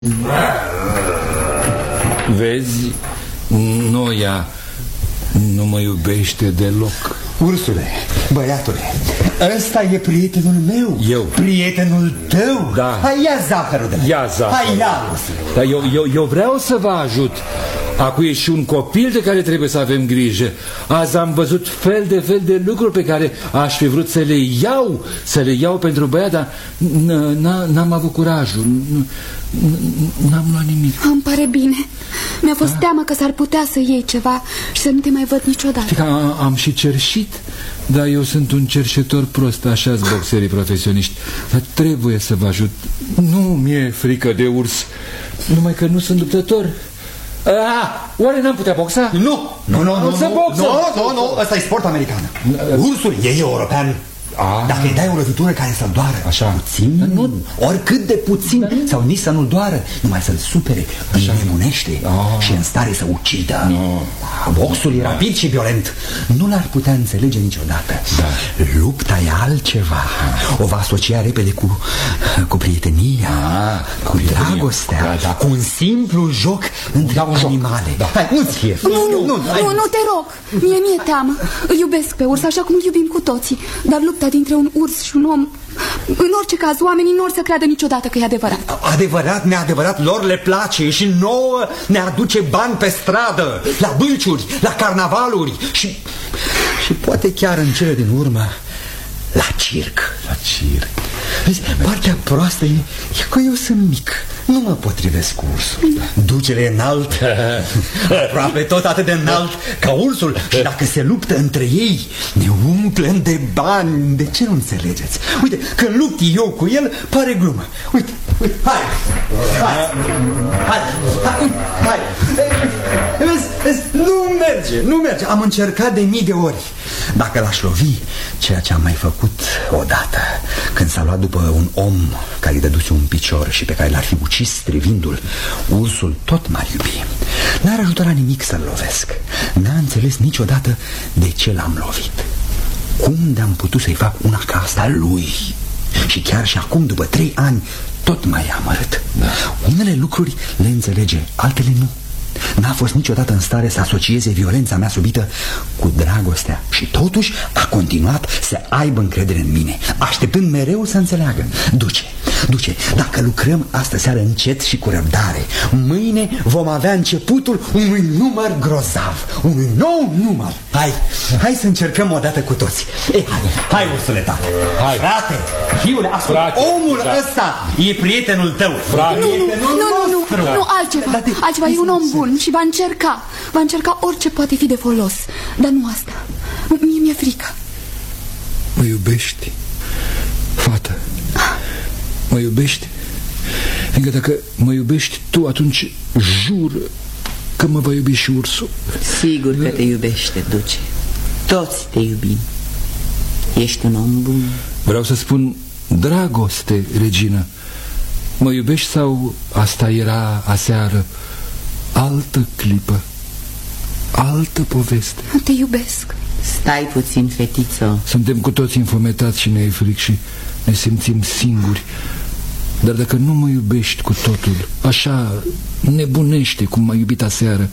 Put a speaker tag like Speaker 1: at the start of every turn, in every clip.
Speaker 1: Vezi, Noia nu mă iubește deloc.
Speaker 2: Ursule, băiatule, ăsta e prietenul meu.
Speaker 1: Eu?
Speaker 2: Prietenul tău?
Speaker 1: Da.
Speaker 2: Hai, ia zahărul de la.
Speaker 1: Ia zahărul.
Speaker 2: Hai, ia, Ursule.
Speaker 1: Dar eu vreau să vă ajut. Acum e și un copil de care trebuie să avem grijă. Azi am văzut fel de lucruri pe care aș fi vrut să le iau pentru băiat, dar n-am avut curajul. N-am luat nimic.
Speaker 3: Îmi pare bine. Mi-a fost teamă că s-ar putea să iei ceva și să nu te mai văd niciodată.
Speaker 1: Știi că am și cerșit, dar eu sunt un cerșetor prost, așa-s boxerii profesioniști. Dar trebuie să vă ajut. Nu mi-e frică de urs, numai că nu sunt luptător. Oare n-am putea boxa?
Speaker 2: Nu, ăsta e sport american. Ursul e european. Dacă îi dai o lovitură care să-l doară puțin, oricât de puțin, sau nici să nu-l doară, numai să-l supere, îl nebunește și în stare să ucidă. Boxul e rapid și violent. Nu l-ar putea înțelege niciodată. Lupta e altceva. O va asocia repede cu prietenia, cu dragostea, cu un simplu joc între animale. Hai, nu-ți fie.
Speaker 3: Nu, te rog. Mie teamă. Îl iubesc pe urs așa cum îl iubim cu toții. Dar lupta dintre un urs și un om, în orice caz, oamenii nu or să creadă niciodată că e adevărat.
Speaker 2: Adevărat, neadevărat, lor le place și nouă ne aduce bani pe stradă, la bâlciuri, la carnavaluri și poate chiar în cele din urmă la circ.
Speaker 1: La circ.
Speaker 2: Vezi, partea proastă e că eu sunt mic, nu mă potrivesc cu ursul. Ducele e înalt, aproape tot atât de înalt ca ursul. Și dacă se luptă între ei, ne umplem de bani. De ce nu înțelegeți? Uite, când lupt eu cu el, pare glumă. Uite, hai. Vezi, nu merge. Am încercat de mii de ori. Dacă l-aș lovi, ceea ce am mai făcut odată, când s-a luat după un om care îi dăduse un picior și pe care l-ar fi ucis strivindu-l, ursul tot m-ar iubi. N-ar ajuta la nimic să-l lovesc. N-a înțeles niciodată de ce l-am lovit. Cum de-am putut să-i fac una ca asta lui? Și chiar și acum, după 3 ani, tot mai e amărât. Unele lucruri le înțelege, altele nu. N-a fost niciodată în stare să asocieze violența mea subită cu dragostea și totuși a continuat să aibă încredere în mine, așteptând mereu să înțeleagă. Duce, dacă lucrăm astă seară încet și cu răbdare, mâine vom avea începutul unui număr grozav, unui nou număr. Hai să încercăm odată cu toți. Hai, ursule tată. Frate, fiule, ascultă, omul ăsta e prietenul tău.
Speaker 3: Nu, altceva, e un om bun și va încerca orice poate fi de folos. Dar nu asta. Mie mi-e frică.
Speaker 1: Mă iubești, fată? Mă iubești? Fiindcă dacă mă iubești tu, atunci jur că mă va iubi și ursul.
Speaker 4: Sigur că te iubește, duce. Toți te iubim. Ești un om bun.
Speaker 1: Vreau să spun dragoste, regină. Mă iubești sau asta era aseară altă clipă, altă poveste?
Speaker 3: Te iubesc.
Speaker 4: Stai puțin, fetiță.
Speaker 1: Suntem cu toți infometați și ne e fric și ne simțim singuri. Dar dacă nu mă iubești cu totul, așa nebunește cum m-ai iubit aseară,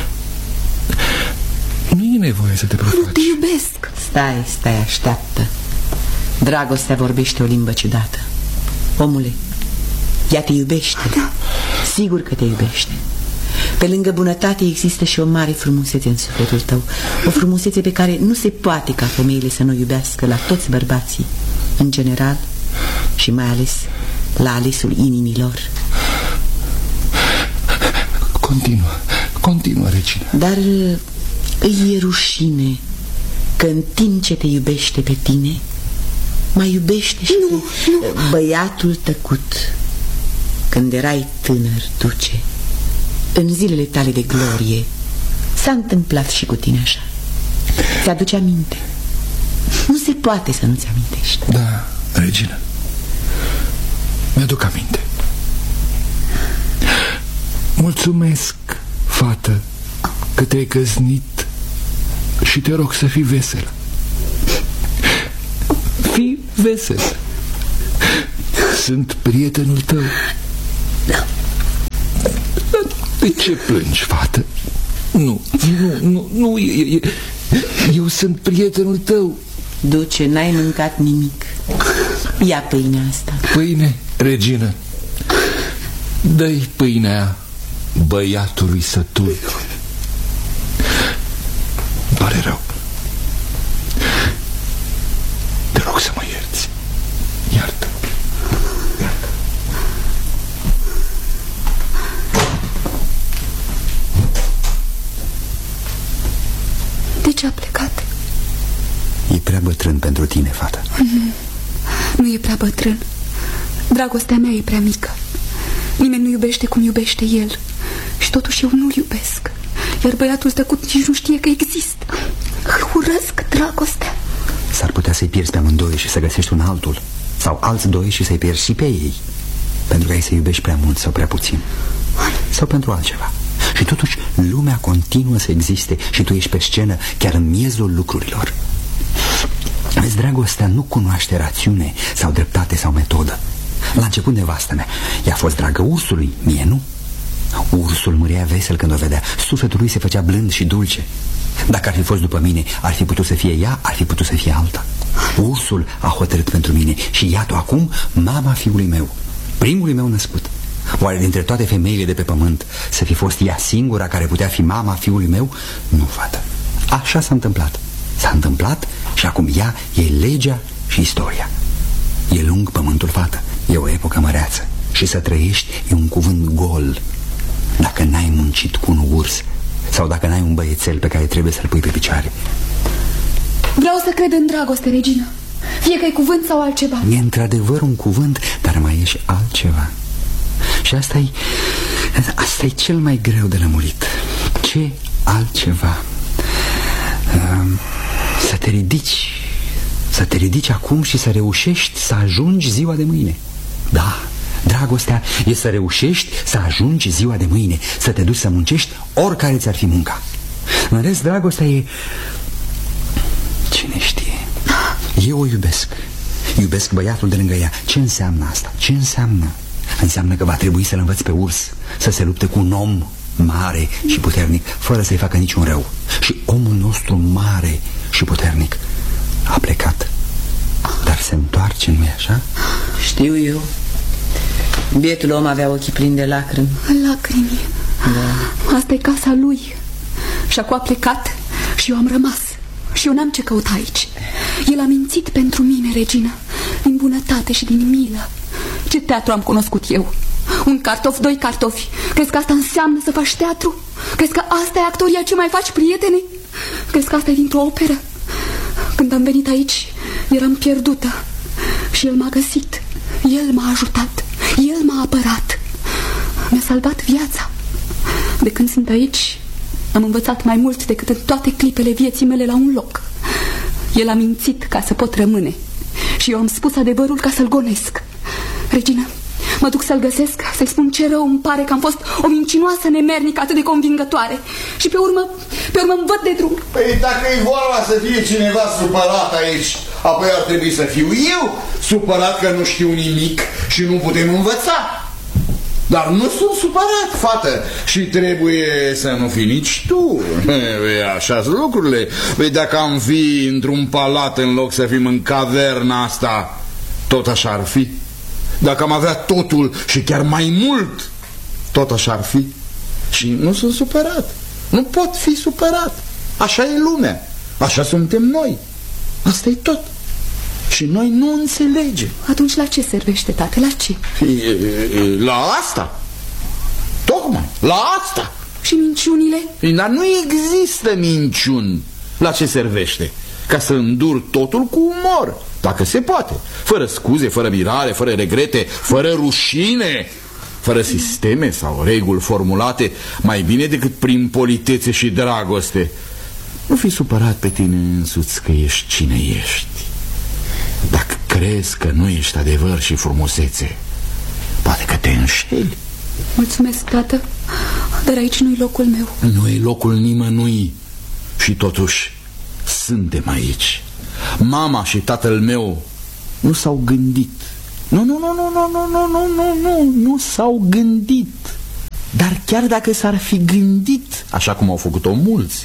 Speaker 1: nu e nevoie să te profaci.
Speaker 3: Te iubesc.
Speaker 4: Stai, așteaptă. Dragostea vorbește o limbă ciudată. Omule, ea te iubește.
Speaker 3: Da.
Speaker 4: Sigur că te iubește. Pe lângă bunătate există și o mare frumusețe în sufletul tău. O frumusețe pe care nu se poate ca femeile să nu iubească la toți bărbații, în general, și mai ales la alesul inimilor.
Speaker 1: Continuă, regină.
Speaker 4: Dar îi e rușine că în timp ce te iubește pe tine, mai iubește și băiatul tăcut. Când erai tânăr, duce, în zilele tale de glorie, s-a întâmplat și cu tine așa. Ți-aduce aminte? Nu se poate să nu-ți amintești.
Speaker 1: Da, regină, mi-aduc aminte. Mulțumesc, fată, că te-ai căsnit și te rog să fii veselă. Fii veselă. Sunt prietenul tău. De ce plângi, fată? Nu, eu sunt prietenul tău.
Speaker 4: Duce, n-ai mâncat nimic. Ia pâinea asta.
Speaker 1: Pâine, regină. Dă-i pâinea băiatului sătul. Îmi pare rău. Te rog să mă ierți. Iartă.
Speaker 3: De ce a plecat?
Speaker 2: E prea bătrân pentru tine, fată.
Speaker 3: Nu e prea bătrân. Dragostea mea e prea mică. Nimeni nu iubește cum iubește el. Și totuși eu nu-l iubesc. Iar băiatul tăcut nici nu știe că există. Îl urăsc dragostea.
Speaker 2: S-ar putea să-i pierzi pe amândoi și să găsești un altul. Sau alți doi și să-i pierzi și pe ei. Pentru că ai să iubești prea mult sau prea puțin. Sau pentru altceva. Și totuși lumea continuă să existe și tu ești pe scenă chiar în miezul lucrurilor. Vezi, dragostea nu cunoaște rațiune sau dreptate sau metodă. La început, nevastă mea, ea a fost dragă ursului, mie nu. Ursul mărea vesel când o vedea. Sufletul lui se făcea blând și dulce. Dacă ar fi fost după mine, ar fi putut să fie ea, ar fi putut să fie alta. Ursul a hotărât pentru mine și iată acum mama fiului meu, primului meu născut. Oare dintre toate femeile de pe pământ să fi fost ea singura care putea fi mama fiului meu? Nu, fată. Așa s-a întâmplat. S-a întâmplat și acum ea e legea și istoria. E lung pământul, fată. E o epocă măreață. Și să trăiești e un cuvânt gol dacă n-ai muncit cu un urs sau dacă n-ai un băiețel pe care trebuie să-l pui pe picioare.
Speaker 3: Vreau să cred în dragoste, regină. Fie că e cuvânt sau altceva.
Speaker 2: E într-adevăr un cuvânt, dar mai e și altceva. Și asta e cel mai greu de lămurit. Ce altceva? Să te ridici acum și să reușești să ajungi ziua de mâine. Da, dragostea e să reușești să ajungi ziua de mâine, să te duci să muncești oricare ți-ar fi munca. În rest, dragostea e... Cine știe? Eu o iubesc. Iubesc băiatul de lângă ea. Ce înseamnă asta? Ce înseamnă? Înseamnă că va trebui să-l învăț pe urs să se lupte cu un om mare și puternic, fără să-i facă niciun rău. Și omul nostru mare și puternic a plecat, dar se întoarce, nu-i așa?
Speaker 4: Știu eu. Bietul om avea ochii plini de lacrimi.
Speaker 3: Lacrimi? Da. Asta e casa lui. Și acum a plecat și eu am rămas. Și eu n-am ce căuta aici. El a mințit pentru mine, regină, din bunătate și din milă. Ce teatru am cunoscut eu? Un cartof, doi cartofi. Crezi că asta înseamnă să faci teatru? Crezi că asta e actoria ce mai faci, prietene? Crezi că asta e dintr-o operă? Când am venit aici, eram pierdută. Și el m-a găsit. El m-a ajutat. El m-a apărat. Mi-a salvat viața. De când sunt aici, am învățat mai mult decât în toate clipele vieții mele la un loc. El a mințit ca să pot rămâne și eu am spus adevărul ca să-l gonesc. Regină, mă duc să-l găsesc, să-i spun ce rău îmi pare că am fost o mincinoasă nemernică atât de convingătoare. Și pe urmă îmi văd de drum.
Speaker 5: Păi dacă e vorba să fie cineva supărat aici, apoi ar trebui să fiu eu supărat că nu știu nimic și nu putem învăța. Dar nu sunt supărat, fată, și trebuie să nu fii nici tu. Așa sunt lucrurile. Păi dacă am fi într-un palat în loc să fim în caverna asta, tot așa ar fi. Dacă am avea totul și chiar mai mult, tot așa ar fi. Și nu sunt supărat. Nu pot fi supărat. Așa e lumea. Așa suntem noi. Asta e tot. Și noi nu înțelegem.
Speaker 3: Atunci la ce servește, tată? La ce?
Speaker 5: La asta. Tocmai, la asta.
Speaker 3: Și minciunile?
Speaker 5: Dar nu există minciuni. La ce servește? Ca să îndur totul cu umor, dacă se poate. Fără scuze, fără mirare, fără regrete, fără rușine, fără sisteme sau reguli formulate, mai bine decât prin politețe și dragoste. Nu fi supărat pe tine însuți că ești cine ești. Dacă crezi că nu ești adevăr și frumusețe, poate că te înșeli.
Speaker 3: Mulțumesc, tată, dar aici nu-i locul meu.
Speaker 5: Nu e locul nimănui. Și totuși suntem aici. Mama și tatăl meu nu s-au gândit. Nu s-au gândit.
Speaker 2: Dar chiar dacă s-ar fi gândit, așa cum au făcut-o mulți,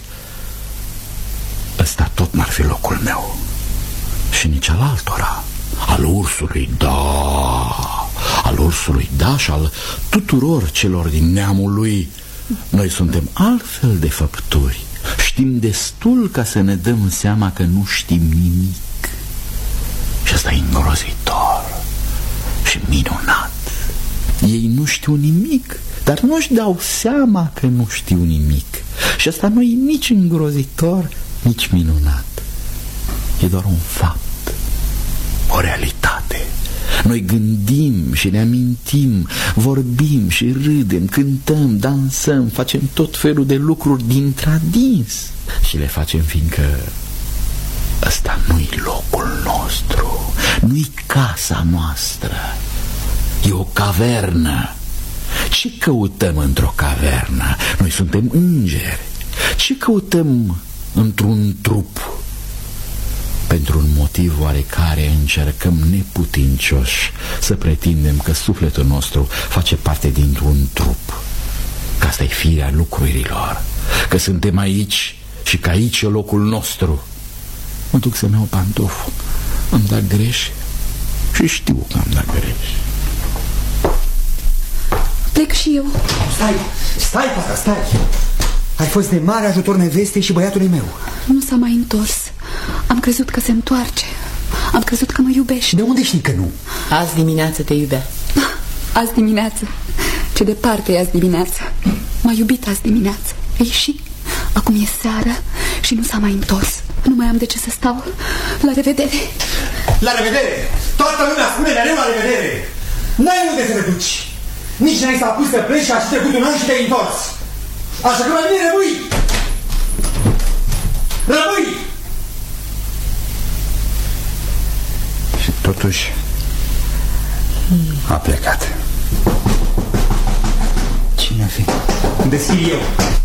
Speaker 2: ăsta tot n-ar fi locul meu. Și nici al altora. Al ursului, da. Al ursului, da, și al tuturor celor din neamul lui. Noi suntem altfel de făpturi. Știm destul ca să ne dăm seama că nu știm nimic. Și asta e îngrozitor și minunat. Ei nu știu nimic, dar nu-și dau seama că nu știu nimic. Și asta nu e nici îngrozitor, nici minunat. E doar un fapt, o realitate. Noi gândim și ne amintim, vorbim și râdem, cântăm, dansăm, facem tot felul de lucruri dintr-adins. Și le facem fiindcă ăsta nu-i locul nostru, nu-i casa noastră. E o cavernă. Ce căutăm într-o cavernă? Noi suntem îngeri. Ce căutăm într-un trup? Pentru un motiv oarecare încercăm neputincioși să pretindem că sufletul nostru face parte dintr-un trup, că asta e firea lucrurilor, că suntem aici și că aici e locul nostru. Mă duc să-mi iau pantoful. Am dat greș și știu că am dat greș.
Speaker 3: Plec și eu.
Speaker 2: Stai, Pata, stai. Ai fost de mare ajutor nevestei și băiatului meu.
Speaker 3: Nu s-a mai întors. Am crezut că se întoarce. Am crezut că mă iubește.
Speaker 2: De unde știi că nu?
Speaker 4: Azi dimineață te iubea.
Speaker 3: Azi dimineață. Ce departe e azi dimineață. M-a iubit azi dimineață. Ei, și acum e seară și nu s-a mai întors. Nu mai am de ce să stau. La revedere.
Speaker 2: La revedere! Toată lumea spune mereu la revedere. N-ai unde să te duci. Nici n-ai să apuci să pleci și a trecut un an și te-ai întors. Așa că la mine rămâi. Rămâi! Și totuși a plecat. Cine fi? Deschid eu.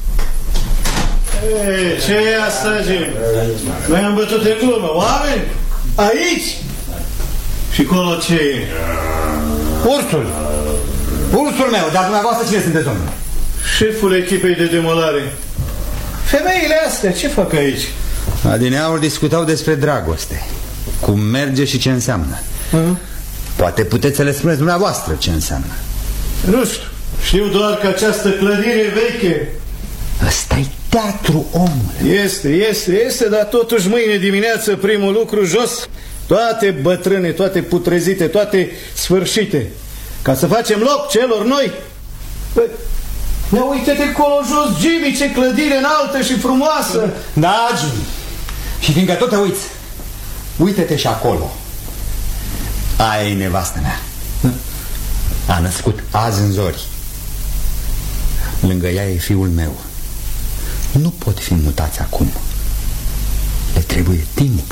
Speaker 6: Ei, ce e asta, Jim? Noi am bătut de glumă. Oameni? Aici? Și colo ce e?
Speaker 2: Ursul. Ursul meu, dar dumneavoastră cine sunteți, domnule?
Speaker 6: Șeful echipei de demolare. Femeile astea, ce fac aici?
Speaker 2: Adineauri discutau despre dragoste. Cum merge și ce înseamnă. Poate puteți să le spuneți dumneavoastră ce înseamnă.
Speaker 6: Nu știu. Știu doar că această clădire e veche.
Speaker 2: Ăsta-i teatru, omule.
Speaker 6: Este, dar totuși mâine dimineață primul lucru jos. Toate bătrâne, toate putrezite, toate sfârșite. Ca să facem loc celor noi. Ia uite-te colo jos, Jimmy, ce clădire înaltă și frumoasă.
Speaker 2: Da, Jimmy. Și fiindcă tot te uiți, uite-te și acolo. Aia e nevastă mea. A născut azi în zori. Lângă ea e fiul meu. Nu pot fi mutați acum. Le trebuie timp.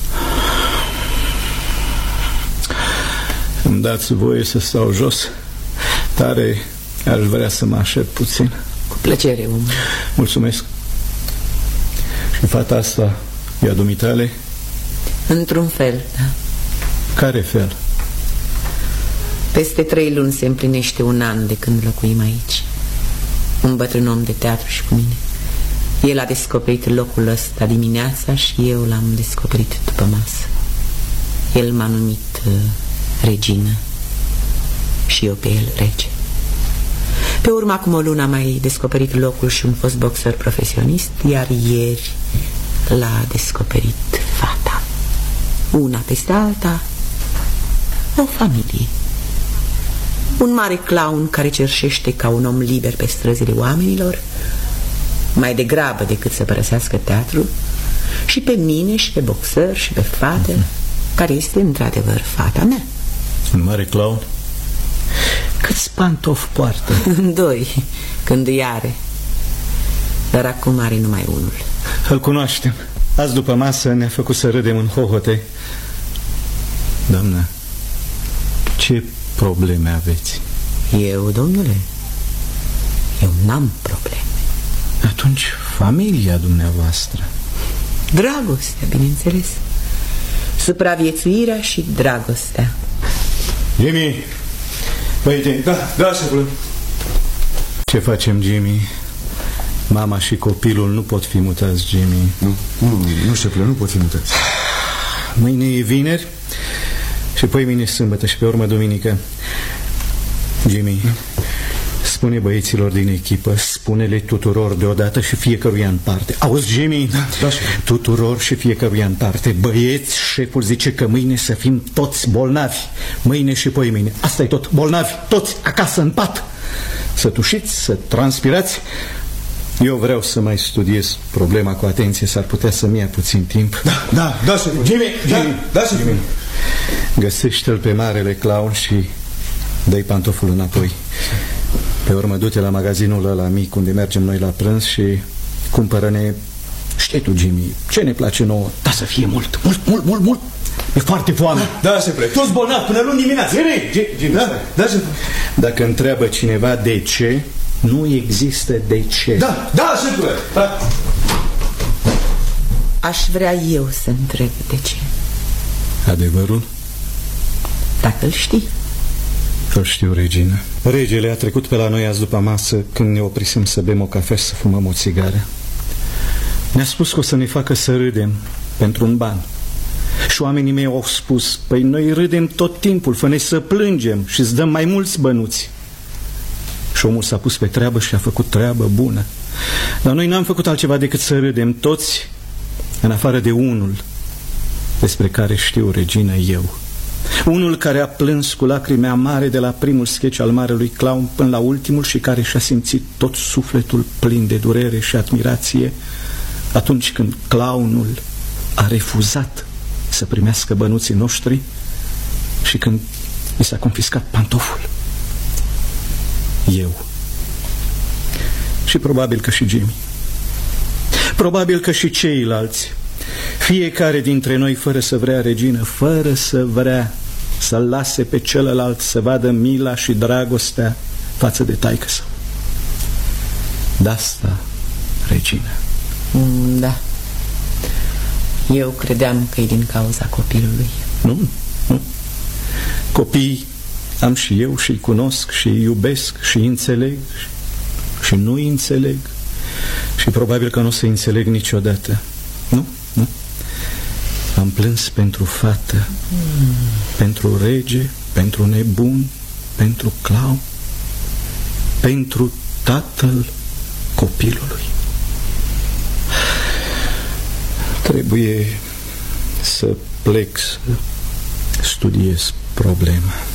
Speaker 6: Îmi dați voie să stau jos? Tare aș vrea să mă așez puțin.
Speaker 4: Cu plăcere, om.
Speaker 6: Mulțumesc. Și fata asta e a dumitale?
Speaker 4: Într-un fel, da.
Speaker 6: Care fel?
Speaker 4: Peste 3 luni se împlinește un an de când locuim aici. Un bătrân om de teatru și cu mine. El a descoperit locul ăsta dimineața și eu l-am descoperit după masă. El m-a numit regină și eu pe el rege. Pe urmă, acum o lună, am mai descoperit locul și un fost boxer profesionist, iar ieri l-a descoperit fata. Una peste alta, o familie. Un mare clown care cerșește ca un om liber pe străzile oamenilor, mai degrabă decât să părăsească teatru, și pe mine și pe boxer și pe fată, care este într-adevăr fata mea.
Speaker 6: Un mare clown? Câți pantofi poartă?
Speaker 4: 2, când îi are. Dar acum are numai unul.
Speaker 6: Îl cunoaștem. Azi după masă ne-a făcut să râdem în hohote. Doamnă, ce probleme aveți?
Speaker 4: Eu, domnule? Eu n-am probleme.
Speaker 6: Atunci, familia dumneavoastră?
Speaker 4: Dragostea, bineînțeles. Supraviețuirea și dragostea.
Speaker 6: Jimmy! Băi, da, șefule. Ce facem, Jimmy? Mama și copilul nu pot fi mutați, Jimmy.
Speaker 2: Nu, șefule, nu pot fi mutați.
Speaker 6: Mâine e vineri și poi mâine sâmbătă și pe urmă duminică. Jimmy, spune băieților din echipă, spune-le tuturor deodată și fiecăruia în parte. Auzi, Jimmy?
Speaker 2: Da,
Speaker 6: tuturor și fiecăruia în parte. Băieți, șeful zice că mâine să fim toți bolnavi. Mâine și poi mâine. Asta e tot, bolnavi, toți acasă în pat. Să tușiți, să transpirați. Eu vreau să mai studiez problema cu atenție. S-ar putea să-mi ia puțin timp.
Speaker 2: Da, șefule.
Speaker 6: Jimmy,
Speaker 2: Da, șefule.
Speaker 6: Găsește-l pe marele clown și dă-i pantoful înapoi. Pe urmă du-te la magazinul ăla mic unde mergem noi la prânz și cumpără-ne, știi tu, Jimmy, ce ne place nouă, dar să fie mult. E foarte foame.
Speaker 2: Da, șefule. Toți bolnavi până luni dimineață.
Speaker 6: Jimmy,
Speaker 2: Da, șefule.
Speaker 6: dacă întreabă cineva de ce, nu există de ce.
Speaker 2: Da, șefule. Da.
Speaker 4: Aș vrea eu să întreb de ce.
Speaker 6: Adevărul?
Speaker 4: Dacă îl știi.
Speaker 6: Îl știu, regină. Regele a trecut pe la noi azi după masă când ne oprisem să bem o cafea și să fumăm o țigară. Ne-a spus că o să ne facă să râdem pentru un ban. Și oamenii mei au spus, păi noi râdem tot timpul, fă-ne să plângem și îți dăm mai mulți bănuți. Și omul s-a pus pe treabă și a făcut treabă bună. Dar noi n-am făcut altceva decât să râdem toți, în afară de unul despre care știu, regină, eu. Unul care a plâns cu lacrime amare de la primul sketch al marelui clown până la ultimul și care și-a simțit tot sufletul plin de durere și admirație atunci când clownul a refuzat să primească bănuții noștri și când i s-a confiscat pantoful. Eu. Și probabil că și Jimmy. Probabil că și ceilalți. Fiecare dintre noi, fără să vrea, regină, fără să vrea, să-l lase pe celălalt să vadă mila și dragostea față de taică-său. De-asta, regină.
Speaker 4: Da. Eu credeam că e din cauza copilului.
Speaker 6: Nu. Copii am și eu și-i cunosc și-i iubesc și-i înțeleg și nu-i înțeleg și probabil că nu o să-i înțeleg niciodată. Nu. Am plâns pentru fată, pentru rege, pentru nebun, pentru clown, pentru tatăl copilului. Trebuie să plec să studiez problema.